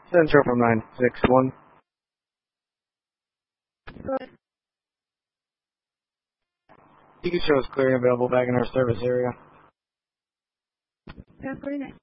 Central from 961. You can show us clearing available back in our service area. 1049.